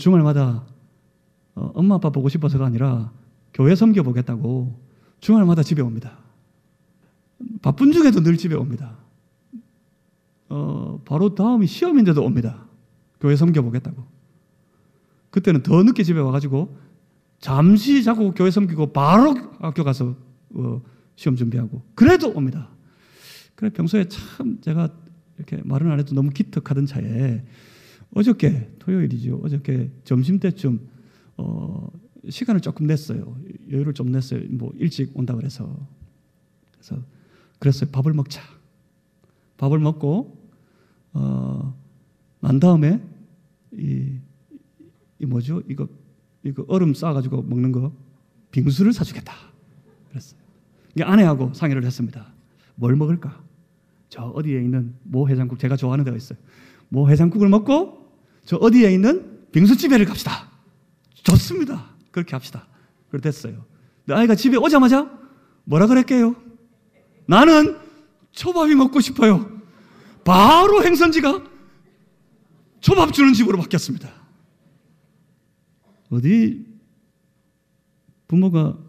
주말마다 엄마 아빠 보고 싶어서가 아니라 교회 섬겨보겠다고 주말마다 집에 옵니다. 바쁜 중에도 늘 집에 옵니다. 바로 다음이 시험인데도 옵니다. 교회 섬겨보겠다고. 그때는 더 늦게 집에 와가지고 잠시 자고 교회 섬기고 바로 학교 가서 시험 준비하고 그래도 옵니다. 그래 평소에 참 제가 이렇게 말은 안 해도 너무 기특하던 차에 어저께 토요일이죠. 어저께 점심때쯤 시간을 조금 냈어요. 여유를 좀 냈어요. 뭐 일찍 온다 그래서 그랬어요. 밥을 먹자. 밥을 먹고 난 다음에 이 뭐죠? 이거 얼음 쌓아가지고 먹는 거 빙수를 사주겠다. 그랬어요. 아내하고 상의를 했습니다. 뭘 먹을까? 저 어디에 있는 모 해장국 제가 좋아하는 데가 있어요. 모 해장국을 먹고 저 어디에 있는 빙수집에를 갑시다. 좋습니다. 그렇게 합시다. 그렇게 됐어요. 근데 아이가 집에 오자마자 뭐라 그랬게요? 나는 초밥이 먹고 싶어요. 바로 행선지가 초밥 주는 집으로 바뀌었습니다. 어디 부모가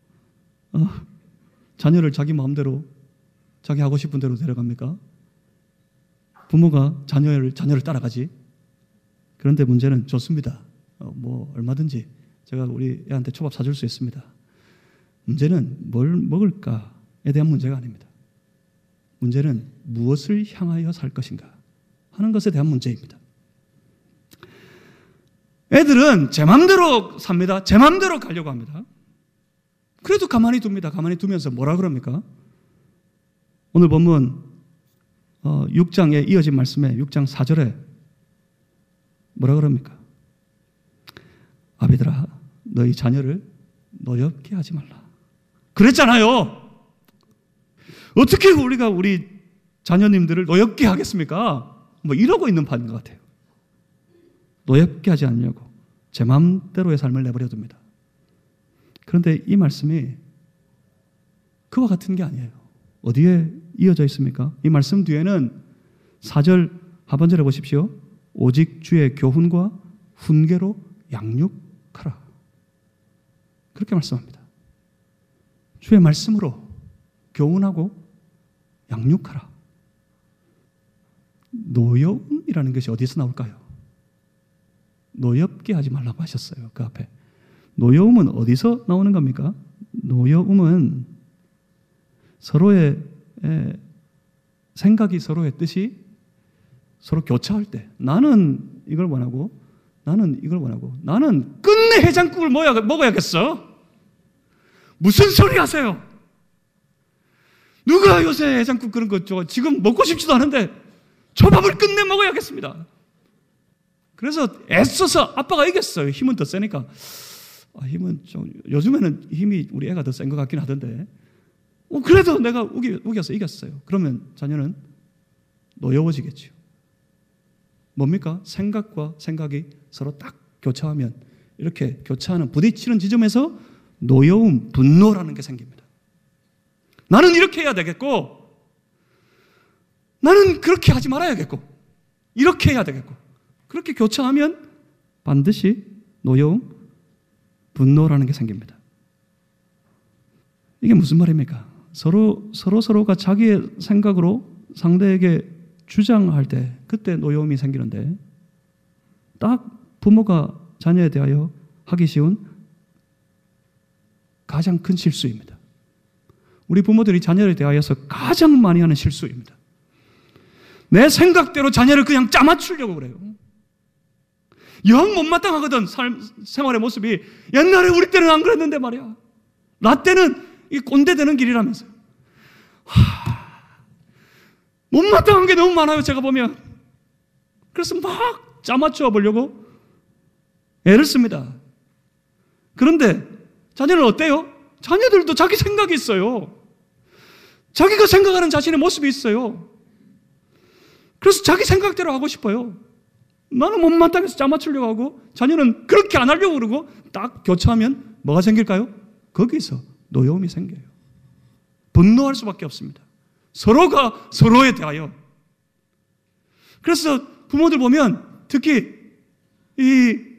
자녀를 자기 마음대로 자기 하고 싶은 대로 데려갑니까? 부모가 자녀를 따라가지. 그런데 문제는 좋습니다. 뭐 얼마든지 제가 우리 애한테 초밥 사줄 수 있습니다. 문제는 뭘 먹을까에 대한 문제가 아닙니다. 문제는 무엇을 향하여 살 것인가 하는 것에 대한 문제입니다. 애들은 제 마음대로 삽니다. 제 마음대로 가려고 합니다. 그래도 가만히 둡니다. 가만히 두면서 뭐라 그럽니까? 오늘 본문 6장에 이어진 말씀에 6장 4절에 뭐라 그럽니까? 아비들아 너희 자녀를 노엽게 하지 말라. 그랬잖아요. 어떻게 우리가 우리 자녀님들을 노엽게 하겠습니까? 뭐 이러고 있는 판인 것 같아요. 노엽게 하지 않으려고 제 마음대로의 삶을 내버려 둡니다. 그런데 이 말씀이 그와 같은 게 아니에요. 어디에 이어져 있습니까? 이 말씀 뒤에는 4절 하반절에 보십시오. 오직 주의 교훈과 훈계로 양육하라. 그렇게 말씀합니다. 주의 말씀으로 교훈하고 양육하라. 노여움이라는 것이 어디서 나올까요? 노엽게 하지 말라고 하셨어요. 그 앞에. 노여움은 어디서 나오는 겁니까? 노여움은 서로의 생각이 서로의 뜻이 서로 교차할 때 나는 이걸 원하고 나는 이걸 원하고 나는 끝내 해장국을 먹어야겠어. 무슨 소리 하세요? 누가 요새 해장국 그런 거 지금 먹고 싶지도 않은데 초밥을 끝내 먹어야겠습니다. 그래서 애써서 아빠가 이겼어요. 힘은 더 세니까. 힘은 좀 요즘에는 힘이 우리 애가 더 센 것 같긴 하던데 그래도 내가 우겨서 이겼어요. 그러면 자녀는 노여워지겠죠. 뭡니까? 생각과 생각이 서로 딱 교차하면 이렇게 교차하는 부딪히는 지점에서 노여움, 분노라는 게 생깁니다. 나는 이렇게 해야 되겠고 나는 그렇게 하지 말아야겠고 이렇게 해야 되겠고 그렇게 교차하면 반드시 노여움, 분노라는 게 생깁니다. 이게 무슨 말입니까? 서로가 자기의 생각으로 상대에게 주장할 때 그때 노여움이 생기는데 딱 부모가 자녀에 대하여 하기 쉬운 가장 큰 실수입니다. 우리 부모들이 자녀에 대하여서 가장 많이 하는 실수입니다. 내 생각대로 자녀를 그냥 짜맞추려고 그래요. 영 못마땅하거든. 생활의 모습이. 옛날에 우리 때는 안 그랬는데 말이야. 나 때는 이 꼰대 되는 길이라면서요. 못마땅한 게 너무 많아요. 제가 보면. 그래서 막 짜맞춰 보려고 애를 씁니다. 그런데 자녀는 어때요? 자녀들도 자기 생각이 있어요. 자기가 생각하는 자신의 모습이 있어요. 그래서 자기 생각대로 하고 싶어요. 나는 못마땅해서 짜맞추려고 하고 자녀는 그렇게 안 하려고 그러고 딱 교차하면 뭐가 생길까요? 거기서 노여움이 생겨요. 분노할 수밖에 없습니다. 서로가 서로에 대하여. 그래서 부모들 보면 특히 이